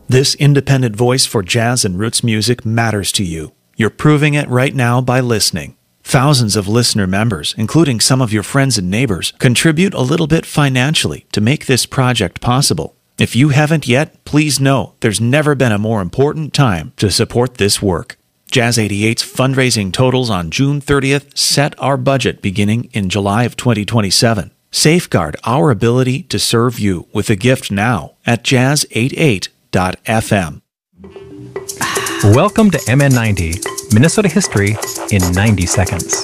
This independent voice for jazz and roots music matters to you. You're proving it right now by listening. Thousands of listener members, including some of your friends and neighbors, contribute a little bit financially to make this project possible. If you haven't yet, please know there's never been a more important time to support this work. Jazz 88's fundraising totals on June 30th set our budget beginning in July of 2027. Safeguard our ability to serve you with a gift now at jazz88.fm. Welcome to MN90, Minnesota history in 90 seconds.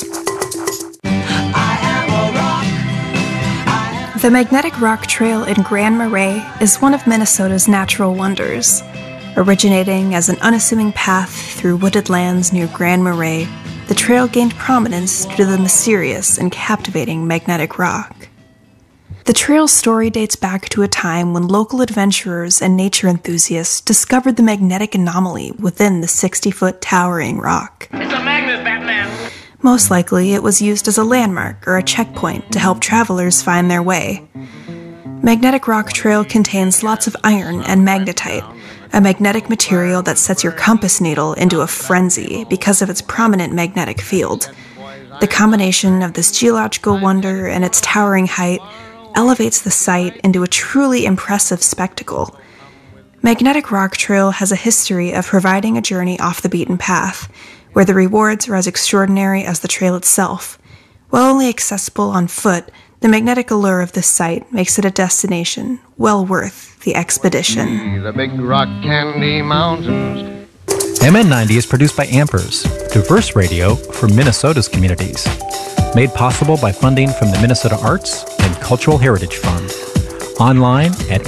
The Magnetic Rock Trail in Grand Marais is one of Minnesota's natural wonders. Originating as an unassuming path through wooded lands near Grand Marais, the trail gained prominence due to the mysterious and captivating magnetic rock. The trail's story dates back to a time when local adventurers and nature enthusiasts discovered the magnetic anomaly within the 60-foot towering rock. It's a magnet, Batman! Most likely, it was used as a landmark or a checkpoint to help travelers find their way. Magnetic Rock Trail contains lots of iron and magnetite, a magnetic material that sets your compass needle into a frenzy because of its prominent magnetic field. The combination of this geological wonder and its towering height elevates the site into a truly impressive spectacle. Magnetic Rock Trail has a history of providing a journey off the beaten path, where the rewards are as extraordinary as the trail itself. While only accessible on foot, the magnetic allure of this site makes it a destination well worth the expedition. The big rock candy mountains. MN90 is produced by Ampers, diverse radio for Minnesota's communities. Made possible by funding from the Minnesota Arts and Cultural Heritage Fund. Online at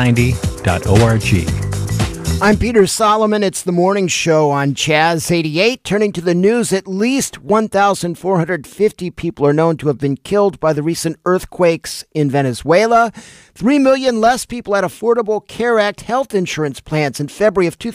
mn90.org. I'm Peter Solomon. It's the morning show on Jazz 88. Turning to the news, at least 1,450 people are known to have been killed by the recent earthquakes in Venezuela. 3 million less people had Affordable Care Act health insurance plans in February of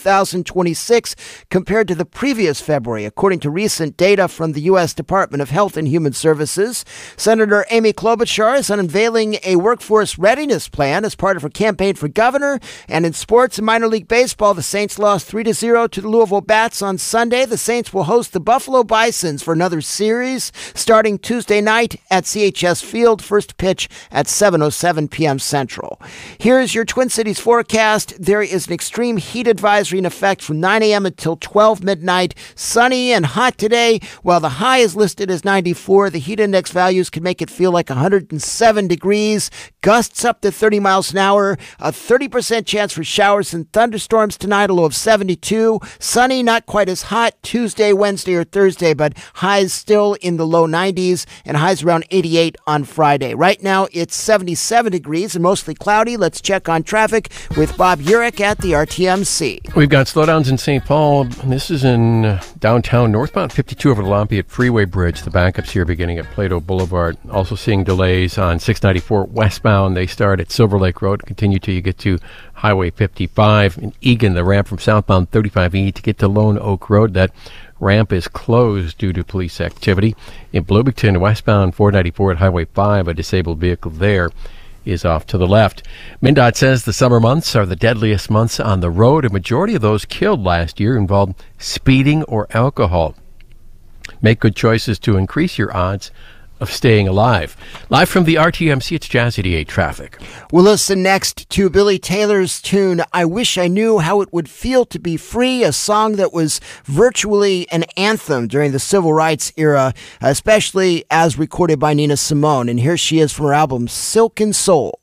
2026 compared to the previous February, according to recent data from the U.S. Department of Health and Human Services. Senator Amy Klobuchar is unveiling a workforce readiness plan as part of her campaign for governor. And in sports and minor league baseball, the Saints lost 3-0 to the Louisville Bats on Sunday. The Saints will host the Buffalo Bisons for another series starting Tuesday night at CHS Field. First pitch at 7:07 p.m. Central. Here's your Twin Cities forecast. There is an extreme heat advisory in effect from 9 a.m. until 12 midnight. Sunny and hot today. While the high is listed as 94, the heat index values can make it feel like 107 degrees. Gusts up to 30 miles an hour. A 30% chance for showers and thunderstorms tonight, a low of 72. Sunny, not quite as hot Tuesday, Wednesday, or Thursday, but highs still in the low 90s and highs around 88 on Friday. Right now, it's 77 degrees and mostly cloudy. Let's check on traffic with Bob Urich at the RTMC. We've got slowdowns in St. Paul. This is in downtown northbound 52 over the Lafayette Freeway Bridge. The backups here beginning at Plato Boulevard. Also seeing delays on 694 westbound. They start at Silver Lake Road, continue till you get to Highway 55. In Eagan, the ramp from southbound 35E to get to Lone Oak Road. That ramp is closed due to police activity. In Bloomington, westbound 494 at Highway 5, a disabled vehicle there is off to the left. MnDOT says the summer months are the deadliest months on the road. A majority of those killed last year involved speeding or alcohol. Make good choices to increase your odds of staying alive. Live from the RTMC, it's Jazz 88 traffic. We'll listen next to Billy Taylor's tune, I Wish I Knew How It Would Feel to Be Free, a song that was virtually an anthem during the civil rights era, especially as recorded by Nina Simone. And here she is from her album Silk and Soul.